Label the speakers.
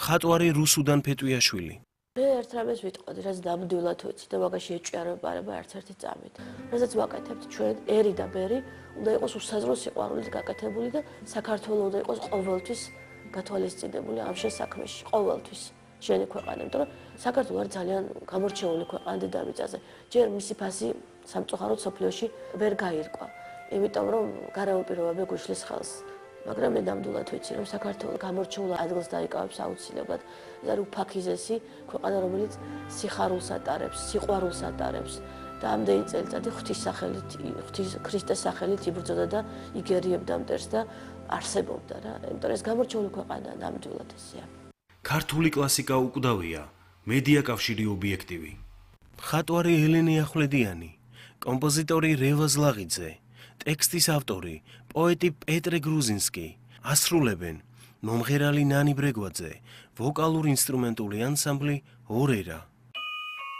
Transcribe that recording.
Speaker 1: ხატვარი რუსუდან ფეტვიაშვილი.
Speaker 2: მე ერთ რამეს ვიტყოდი, რაც ნამდვილად ვიცი და მაგაში ეჭვიარება ერთ-ერთი წამით. რასაც ვაკეთებთ ჩვენ ერი და ბერი, უნდა იყოს უსაზრო სიყვარულით გაკეთებული და საქართველოს უნდა იყოს ყოველთვის გათვალისწინებული ამ შესაქმეში, ყოველთვის. შენი ქვეყანა, იმიტომ რომ საქართველოს არის ძალიან გამორჩეული ქვეყანა დედამიწაზე. ჯერ მისი ფასი სამწუხაროდ სოფლიოში ვერ გაირკვა. იმიტომ რომ გარემო პირობები გუშლის ხელს. მაგრამ მე ნამდვილად ვიცი, რომ საქართველოს გამორჩეულ ადგილს დაიკავებს აუცილებლად. ეს არის უფაქიზესი ქვეყანა, რომელიც სიხარულს ატარებს, სიყვარულს ატარებს და ამდენი წელიწადი ღვთის სახელით, ქრისტეს სახელით იბრძოდა და იგერიებდა მტერს და არსებობდა რა. იმიტომ რომ ეს გამორჩეული ქვეყანაა ნამდვილად ესეა.
Speaker 1: ქართული კლასიკა უკვდავია, მედია კავშირი ობიექტივი. ხატვარი ელენე ახვლედიანი, კომპოზიტორი რევა ზლაღიძე, ტექსტის ავტორი პოეტი პეტრე გრუზინსკი, ასრულებენ მომღერალი ნანი ბრეგვაძე, ვოკალურ-ინსტრუმენტული ანსამბლი ორერა.